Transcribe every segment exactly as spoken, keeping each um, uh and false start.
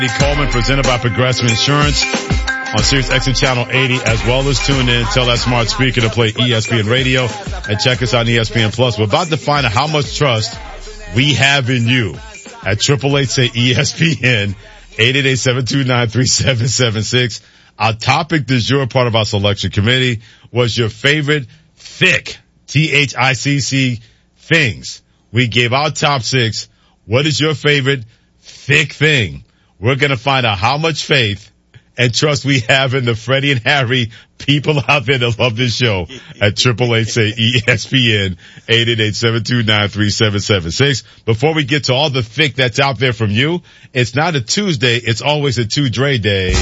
Coleman, presented by Progressive Insurance on Sirius X M Channel eighty, as well as tune in, tell that smart speaker to play E S P N Radio, and check us out on E S P N Plus. We're about to find out how much trust we have in you at triple eight say E S P N, eight eight eight, seven two nine, three seven seven six. Our topic du jour, part of our selection committee, was your favorite thick, T H I C C, things. We gave our top six. What is your favorite thick thing? We're going to find out how much faith and trust we have in the Freddie and Harry people out there that love this show at triple eight say E S P N, eight eight eight, seven two nine, three seven seven six. Before we get to all the thick that's out there from you, it's not a Tuesday, it's always a two Dre day.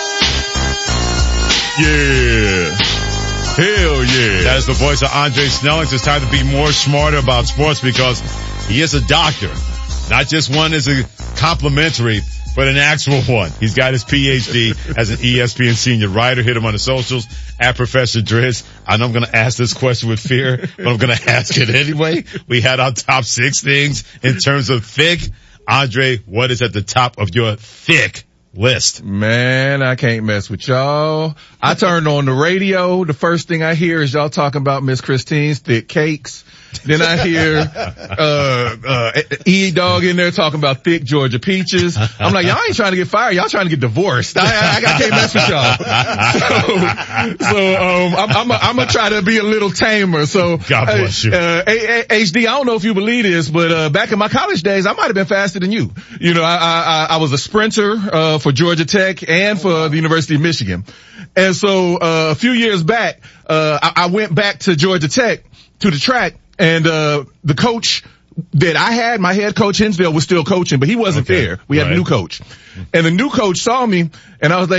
Yeah. Hell yeah. That is the voice of Andre Snellings. It's time to be more smarter about sports because he is a doctor. Not just one is a complimentary, but an actual one. He's got his P H D as an E S P N senior writer. Hit him on the socials at Professor Driz. I know I'm going to ask this question with fear, but I'm going to ask it anyway. We had our top six things in terms of thick. Andre, what is at the top of your thick list? Man, I can't mess with y'all. I turned on the radio. The first thing I hear is y'all talking about Miss Christine's thick cakes. Then I hear, uh, uh, E-Dog in there talking about thick Georgia peaches. I'm like, y'all ain't trying to get fired. Y'all trying to get divorced. I, I, I can't mess with y'all. So, so, um, I'm, I'm, I'm gonna try to be a little tamer. So, God bless you. Uh, H D, I don't know if you believe this, but, uh, back in my college days, I might have been faster than you. You know, I, I, I was a sprinter, uh, for Georgia Tech and for the University of Michigan. And so, uh, a few years back, uh, I, I went back to Georgia Tech to the track. And, uh, the coach that I had, my head coach Hinsdale was still coaching, but he wasn't okay. there. We had right. a new coach. And the new coach saw me and I was like,